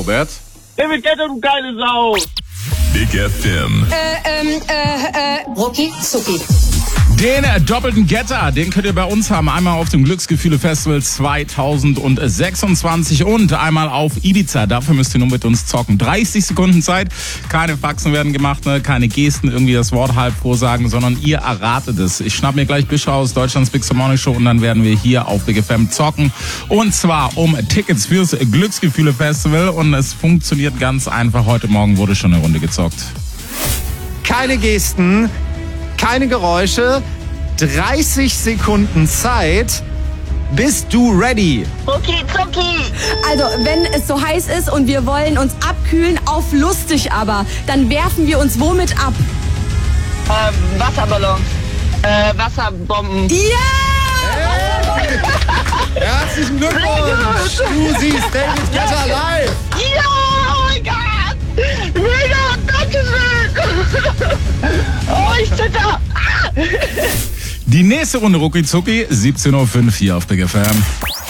Robert? David Guetta, du geile Sau. Big FM. Rucki Zucki. Den doppelten Getter, den könnt ihr bei uns haben. Einmal auf dem Glücksgefühle-Festival 2026 und einmal auf Ibiza. Dafür müsst ihr nur mit uns zocken. 30 Sekunden Zeit, keine Faxen werden gemacht, ne? Keine Gesten, irgendwie das Wort halb vorsagen, sondern ihr erratet es. Ich schnapp mir gleich Bischof aus Deutschlands Big Star Morning Show und dann werden wir hier auf Big FM zocken. Und zwar um Tickets fürs Glücksgefühle-Festival und es funktioniert ganz einfach. Heute Morgen wurde schon eine Runde gezockt. Keine Gesten, keine Geräusche, 30 Sekunden Zeit. Bist du ready? Okay, Zucki. Also, wenn es so heiß ist und wir wollen uns abkühlen, auf lustig aber, dann werfen wir uns womit ab? Wasserballons. Wasserbomben. Ja! Herzlichen Glückwunsch! Du siehst David Guetta live! Ja, oh mein Gott. Mega, Dankeschön. Oh, ich zitter. Die nächste Runde Rucki Zucki, 17:05 Uhr hier auf Big FM.